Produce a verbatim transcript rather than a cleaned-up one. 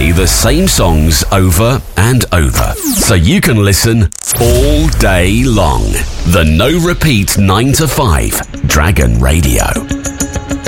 play the same songs over and over, so you can listen all day long. The No Repeat nine to five Dragon Radio.